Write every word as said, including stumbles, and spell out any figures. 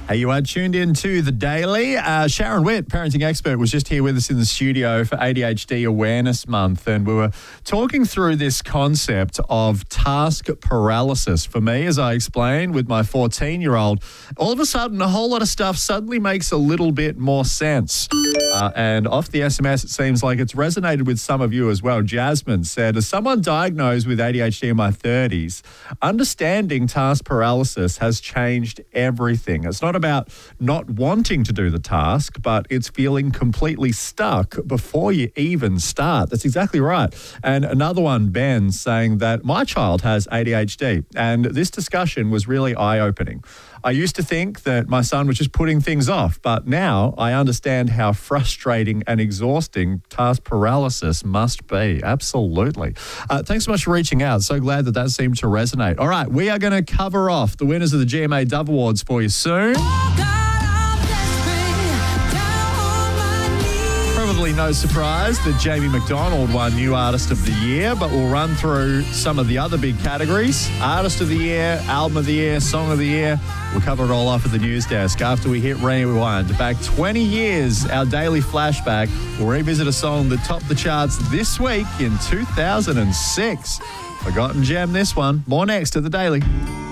Hey, you are tuned in to The Daily. Uh, Sharon Witt, parenting expert, was just here with us in the studio for A D H D Awareness Month, and we were talking through this concept of task paralysis. For me, as I explained with my fourteen-year-old, all of a sudden, a whole lot of stuff suddenly makes a little bit more sense. Uh, and off the S M S, it seems like it's resonated with some of you as well. Jasmine said, as someone diagnosed with A D H D in my thirties, understanding task paralysis has changed everything. It's not about not wanting to do the task, but it's feeling completely stuck before you even start. That's exactly right. And another one, Ben, saying that my child has A D H D, and this discussion was really eye-opening. I used to think that my son was just putting things off, but now I understand how frustrating and exhausting task paralysis must be. Absolutely. Uh, thanks so much for reaching out. So glad that that seemed to resonate. All right, we are going to cover off the winners of the G M A Dove Awards for you soon. Probably no surprise that Jamie McDonald won New Artist of the Year, but we'll run through some of the other big categories. Artist of the Year, Album of the Year, Song of the Year. We'll cover it all off at the news desk after we hit Rewind. Back twenty years, our daily flashback. We'll revisit a song that topped the charts this week in two thousand six. Forgotten gem, this one. More next at The Daily.